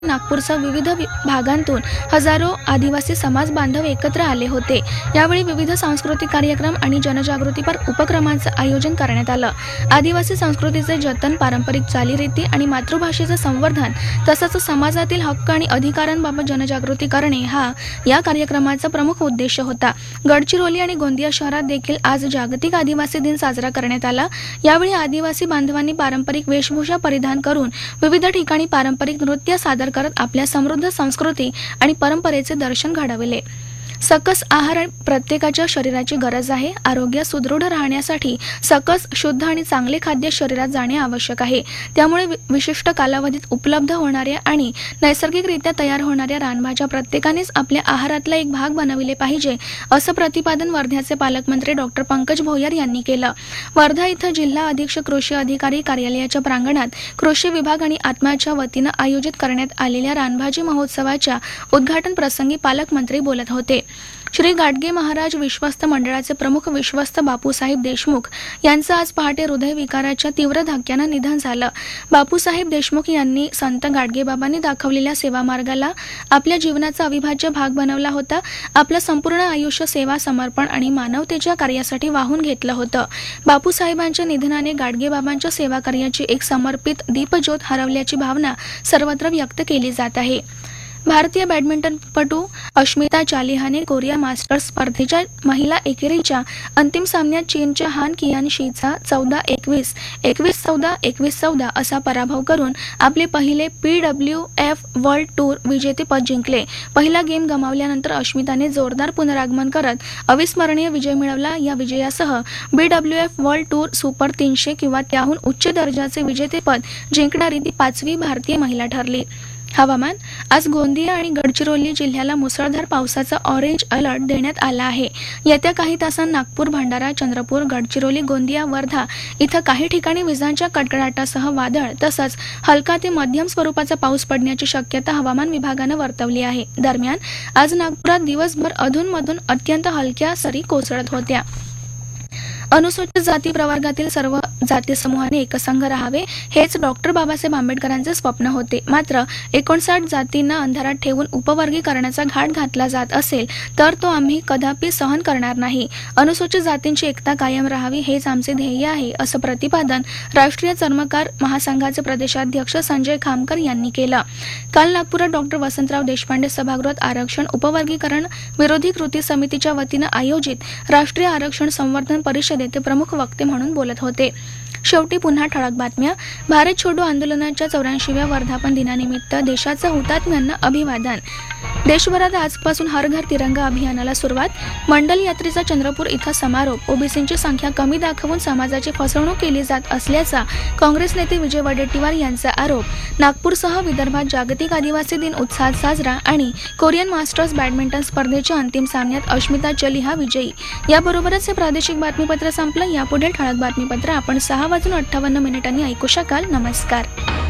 नागपूरसह विविध भागांतून हजारो आदिवासी समाज बांधव एकत्र आले होते। यावेळी विविध सांस्कृतिक कार्यक्रम आणि जनजागृतीपर उपक्रमांचं आयोजन करण्यात आलं। आदिवासी संस्कृतीचे जतन, पारंपरिक चालीरीती आणि मातृभाषेचं संवर्धन तसंच समाजातील हक्क आणि अधिकारांबाबत जनजागृती करणे हा या कार्यक्रमाचा प्रमुख उद्देश होता। गडचिरोली आणि गोंदिया शहरात देखील आज जागतिक आदिवासी दिन साजरा करण्यात आला। यावेळी आदिवासी बांधवांनी पारंपरिक वेशभूषा परिधान करून विविध ठिकाणी पारंपरिक नृत्य सादर करत आपल्या समृद्ध संस्कृती आणि परंपरेचे दर्शन घडविले। सकस आहार प्रत्येकाच्या शरीराची गरज आहे। आरोग्य सुदृढ राहण्यासाठी सकस, शुद्ध आणि चांगले खाद्य शरीरात जाणे आवश्यक आहे। त्यामुळे विशिष्ट कालावधीत उपलब्ध होणाऱ्या आणि नैसर्गिकरित्या तयार होणाऱ्या रानभाज्या प्रत्येकानेच आपल्या आहारातला एक भाग बनविले पाहिजे, असं प्रतिपादन वर्ध्याचे पालकमंत्री डॉक्टर पंकज भोयर यांनी केलं। वर्धा इथं जिल्हा अधीक्षक कृषी अधिकारी कार्यालयाच्या प्रांगणात कृषी विभाग आणि आत्माच्या वतीनं आयोजित करण्यात आलेल्या रानभाजी महोत्सवाच्या उद्घाटन प्रसंगी पालकमंत्री बोलत होते। श्री गाडगे महाराज विश्वस्त मंडळाचे प्रमुख विश्वस्त बापूसाहेब देशमुख यांचं आज पहाटे हृदयविकाराच्या तीव्र धक्क्यानं निधन झालं। बापूसाहेब देशमुख यांनी संत गाडगेबाबांनी दाखवलेल्या सेवामार्गाला आपल्या जीवनाचा अविभाज्य भाग बनवला होता। आपलं संपूर्ण आयुष्य सेवा, समर्पण आणि मानवतेच्या कार्यासाठी वाहून घेतलं होतं। बापूसाहेबांच्या निधनाने गाडगेबाबांच्या सेवा कार्याची एक समर्पित दीपज्योत हरवल्याची भावना सर्वत्र व्यक्त केली जात आहे। भारतीय बॅडमिंटनपटू अश्मिता चालिहाने कोरिया मास्टर्स स्पर्धेच्या महिला एकेरीच्या अंतिम सामन्यात चीनच्या हान कियानशीचा 14-21, 21-14, 21-14 असा पराभव करून आपले पहिले PWF वर्ल्ड टूर विजेतेपद जिंकले। पहिला गेम गमावल्यानंतर अश्मिताने जोरदार पुनरागमन करत अविस्मरणीय विजय मिळवला। या विजयासह BWF वर्ल्ड टूर सुपर 300 किंवा त्याहून उच्च दर्जाचे विजेतेपद जिंकणारी ती 5वी भारतीय महिला ठरली। हवामान। आज गोंदिया आणि गडचिरोली जिल्ह्याला मुसळधार पावसाचा ऑरेंज अलर्ट देण्यात आला आहे। येत्या काही तासांत नागपूर, भंडारा, चंद्रपूर, गडचिरोली, गोंदिया, वर्धा इथं काही ठिकाणी विजांच्या कडकडाटासह वादळ तसंच हलका ते मध्यम स्वरूपाचा पाऊस पडण्याची शक्यता हवामान विभागानं वर्तवली आहे। दरम्यान आज नागपुरात दिवसभर अधूनमधून अत्यंत हलक्या सरी कोसळत होत्या। अनुसूचित जाती प्रवर्गातील सर्व जाती समूहाने एकसंघ राहावे हेच डॉक्टर बाबासाहेब आंबेडकरांचे स्वप्न होते। मात्र 59 जातींना अंधारात ठेवून उपवर्गीकरणाचा घाट घातला जात असेल तर तो आम्ही कदापि सहन करणार नाही। अनुसूचित जातींची एकता कायम राहावी हेच आमचे ध्येय आहे, असं प्रतिपादन राष्ट्रीय चर्मकार महासंघाचे प्रदेशाध्यक्ष संजय खामकर यांनी केलं। काल नागपुरात डॉक्टर वसंतराव देशपांडे सभागृहात आरक्षण उपवर्गीकरण विरोधी कृती समितीच्या वतीनं आयोजित राष्ट्रीय आरक्षण संवर्धन परिषदेत ते प्रमुख वक्ते म्हणून बोलत होते। शेवटी पुन्हा ठळक बातम्या। भारत छोडो आंदोलनाच्या 84व्या वर्धापन दिनानिमित्त देशाच्या हुतात्म्यांना अभिवादन। देशभरात आजपासून हर घर तिरंगा अभियानाला सुरुवात। मंडल यात्रेचा चंद्रपूर इथं समारोप। ओबीसींची संख्या कमी दाखवून समाजाची फसवणूक केली जात असल्याचा काँग्रेस नेते विजय वडेट्टीवार यांचा आरोप। नागपूरसह विदर्भात जागतिक आदिवासी दिन उत्साहात साजरा आणि कोरियन मास्टर्स बॅडमिंटन स्पर्धेच्या अंतिम सामन्यात अश्मिता चालिहा विजयी। याबरोबरच हे प्रादेशिक बातमीपत्र संपलं। यापुढील ठळक बातमीपत्र आपण 6:58 ऐकू शकाल। नमस्कार।